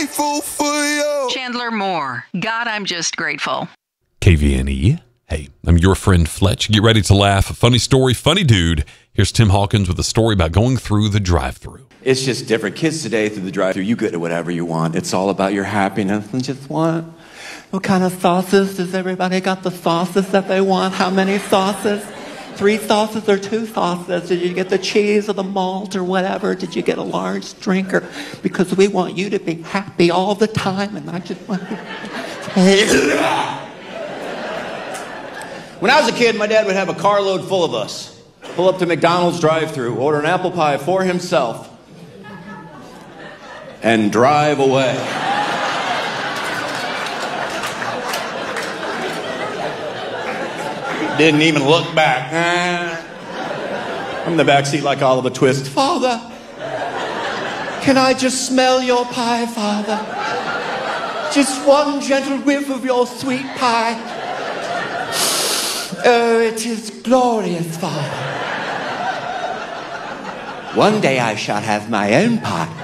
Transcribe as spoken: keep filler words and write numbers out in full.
grateful for you. Chandler Moore. God, I'm just grateful. K V N E. Hey, I'm your friend Fletch. Get ready to laugh. Funny story, funny dude. Here's Tim Hawkins with a story about going through the drive-thru. It's just different. Kids today through the drive-thru, you get whatever you want. It's all about your happiness. And just what? What kind of sauces? Does everybody got the sauces that they want? How many sauces? Three sauces or two sauces? Did you get the cheese or the malt or whatever? Did you get a large drink? Or, because we want you to be happy all the time, and I just want you. When I was a kid, my dad would have a carload full of us. Pull up to McDonald's drive-thru, order an apple pie for himself, and drive away. Didn't even look back. I'm in the backseat like Oliver Twist. Father, can I just smell your pie, Father? Just one gentle whiff of your sweet pie. Oh, it is glorious, Father. One day I shall have my own pie.